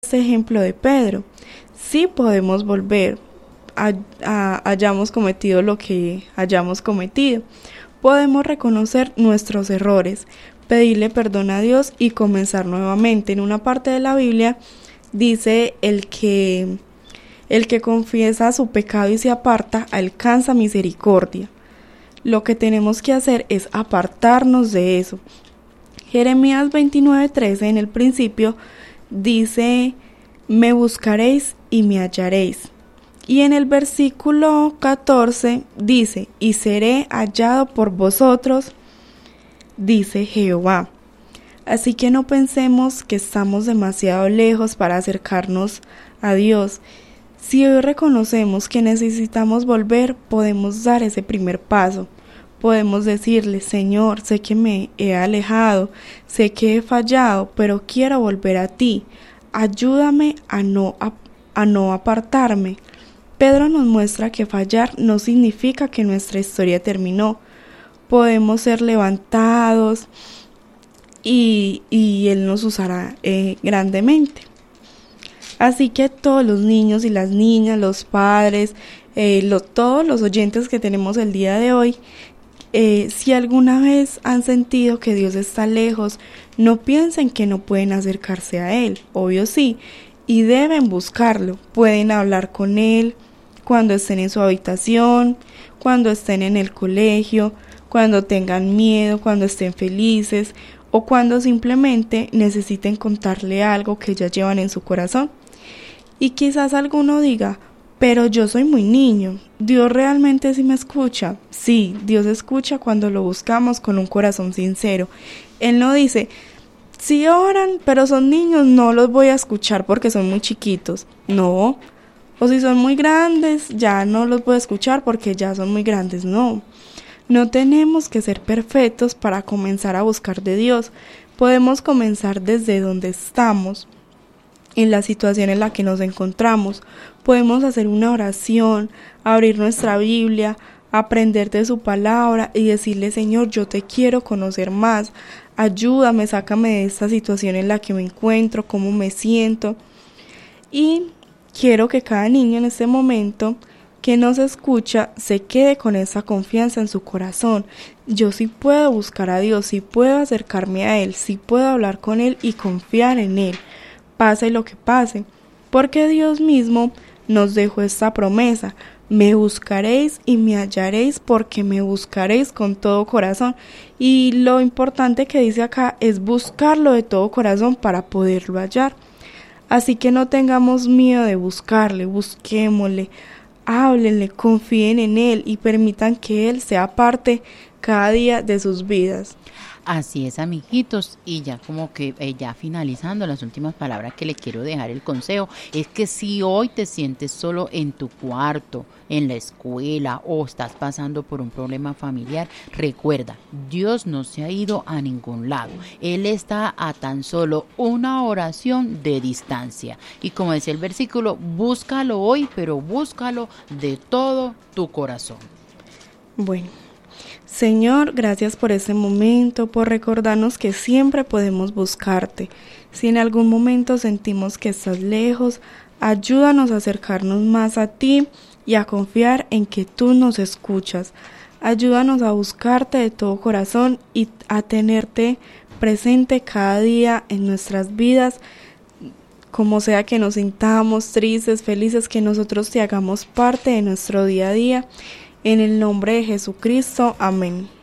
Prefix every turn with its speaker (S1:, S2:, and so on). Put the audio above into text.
S1: este ejemplo de Pedro. Sí podemos volver, hayamos cometido lo que hayamos cometido. Podemos reconocer nuestros errores, pedirle perdón a Dios y comenzar nuevamente. En una parte de la Biblia dice el que confiesa su pecado y se aparta alcanza misericordia. Lo que tenemos que hacer es apartarnos de eso. Jeremías 29:13 en el principio dice: me buscaréis y me hallaréis. Y en el versículo 14 dice: y seré hallado por vosotros, dice Jehová. Así que no pensemos que estamos demasiado lejos para acercarnos a Dios. Si hoy reconocemos que necesitamos volver, podemos dar ese primer paso. Podemos decirle: Señor, sé que me he alejado, sé que he fallado, pero quiero volver a ti. Ayúdame a no apartarme. Pedro nos muestra que fallar no significa que nuestra historia terminó. Podemos ser levantados y Él nos usará grandemente. Así que todos los niños y las niñas, los padres, todos los oyentes que tenemos el día de hoy, si alguna vez han sentido que Dios está lejos, no piensen que no pueden acercarse a Él, obvio sí, y deben buscarlo. Pueden hablar con Él cuando estén en su habitación, cuando estén en el colegio, cuando tengan miedo, cuando estén felices o cuando simplemente necesiten contarle algo que ya llevan en su corazón. Y quizás alguno diga: pero yo soy muy niño, ¿Dios realmente sí me escucha? Sí, Dios escucha cuando lo buscamos con un corazón sincero. Él no dice: si oran, pero son niños, no los voy a escuchar porque son muy chiquitos. No. O si son muy grandes, ya no los voy a escuchar porque ya son muy grandes. No. No tenemos que ser perfectos para comenzar a buscar de Dios. Podemos comenzar desde donde estamos, en la situación en la que nos encontramos. Podemos hacer una oración, abrir nuestra Biblia, aprender de su palabra y decirle: Señor, yo te quiero conocer más, ayúdame, sácame de esta situación en la que me encuentro, cómo me siento. Y quiero que cada niño en este momento que nos escucha se quede con esa confianza en su corazón. Yo sí puedo buscar a Dios, sí puedo acercarme a Él, sí puedo hablar con Él y confiar en Él, pase lo que pase, porque Dios mismo nos dejó esta promesa: me buscaréis y me hallaréis, porque me buscaréis con todo corazón. Y lo importante que dice acá es buscarlo de todo corazón para poderlo hallar. Así que no tengamos miedo de buscarle, busquémosle, háblenle, confíen en Él y permitan que Él sea parte cada día de sus vidas.
S2: Así es, amiguitos, y ya como que ya finalizando, las últimas palabras que le quiero dejar el consejo es que si hoy te sientes solo en tu cuarto, en la escuela o estás pasando por un problema familiar, recuerda, Dios no se ha ido a ningún lado. Él está a tan solo una oración de distancia. Y como decía el versículo, búscalo hoy, pero búscalo de todo tu corazón.
S1: Bueno, Señor, gracias por este momento, por recordarnos que siempre podemos buscarte. Si en algún momento sentimos que estás lejos, ayúdanos a acercarnos más a ti y a confiar en que tú nos escuchas. Ayúdanos a buscarte de todo corazón y a tenerte presente cada día en nuestras vidas, como sea que nos sintamos tristes, felices, que nosotros te hagamos parte de nuestro día a día. En el nombre de Jesucristo, amén.